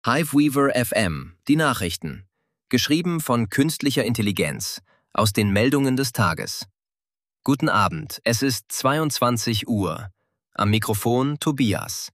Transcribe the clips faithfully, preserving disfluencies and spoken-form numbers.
Hiveweaver F M, die Nachrichten. Geschrieben von künstlicher Intelligenz. Aus den Meldungen des Tages. Guten Abend, es ist zweiundzwanzig Uhr. Am Mikrofon Tobias.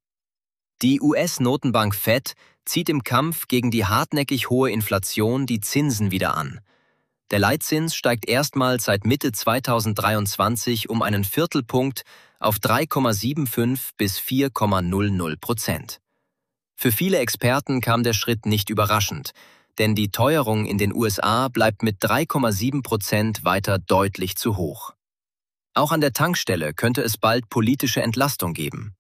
Die U S-Notenbank Fed zieht im Kampf gegen die hartnäckig hohe Inflation die Zinsen wieder an. Der Leitzins steigt erstmals seit Mitte zweitausenddreiundzwanzig um einen Viertelpunkt auf drei Komma fünfundsiebzig bis vier Komma null null Prozent. Für viele Experten kam der Schritt nicht überraschend, denn die Teuerung in den U S A bleibt mit drei Komma sieben Prozent weiter deutlich zu hoch. Auch an der Tankstelle könnte es bald politische Entlastung geben.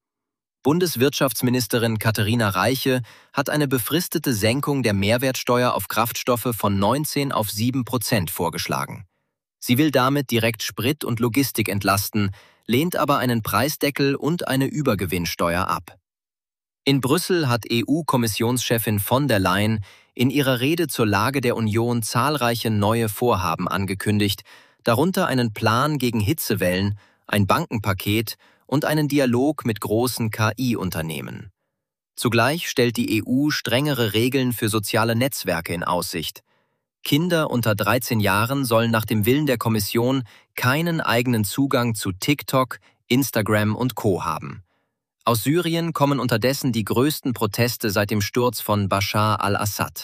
Bundeswirtschaftsministerin Katharina Reiche hat eine befristete Senkung der Mehrwertsteuer auf Kraftstoffe von neunzehn auf sieben Prozent vorgeschlagen. Sie will damit direkt Sprit und Logistik entlasten, lehnt aber einen Preisdeckel und eine Übergewinnsteuer ab. In Brüssel hat E U-Kommissionschefin von der Leyen in ihrer Rede zur Lage der Union zahlreiche neue Vorhaben angekündigt, darunter einen Plan gegen Hitzewellen, ein Bankenpaket und einen Dialog mit großen K I-Unternehmen. Zugleich stellt die E U strengere Regeln für soziale Netzwerke in Aussicht. Kinder unter dreizehn Jahren sollen nach dem Willen der Kommission keinen eigenen Zugang zu TikTok, Instagram und Co. haben. Aus Syrien kommen unterdessen die größten Proteste seit dem Sturz von Bashar al-Assad.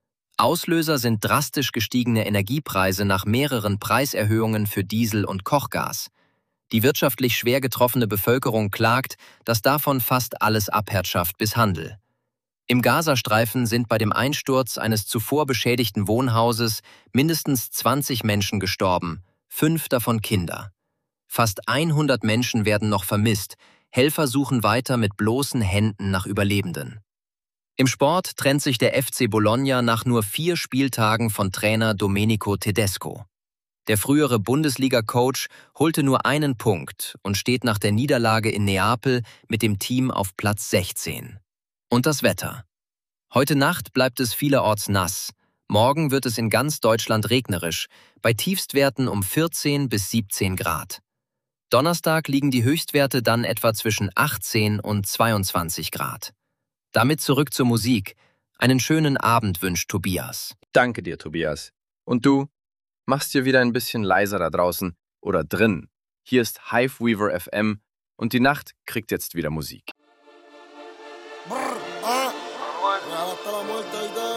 Auslöser sind drastisch gestiegene Energiepreise nach mehreren Preiserhöhungen für Diesel und Kochgas. Die wirtschaftlich schwer getroffene Bevölkerung klagt, dass davon fast alles abherrschaft bis Handel. Im Gazastreifen sind bei dem Einsturz eines zuvor beschädigten Wohnhauses mindestens zwanzig Menschen gestorben, fünf davon Kinder. Fast hundert Menschen werden noch vermisst. Helfer suchen weiter mit bloßen Händen nach Überlebenden. Im Sport trennt sich der F C Bologna nach nur vier Spieltagen von Trainer Domenico Tedesco. Der frühere Bundesliga-Coach holte nur einen Punkt und steht nach der Niederlage in Neapel mit dem Team auf Platz sechzehn. Und das Wetter. Heute Nacht bleibt es vielerorts nass. Morgen wird es in ganz Deutschland regnerisch, bei Tiefstwerten um vierzehn bis siebzehn Grad. Donnerstag liegen die Höchstwerte dann etwa zwischen achtzehn und zweiundzwanzig Grad. Damit zurück zur Musik. Einen schönen Abend wünscht Tobias. Danke dir, Tobias. Und du? Mach's dir wieder ein bisschen leiser da draußen oder drin. Hier ist Hiveweaver F M und die Nacht kriegt jetzt wieder Musik. Brr, ah.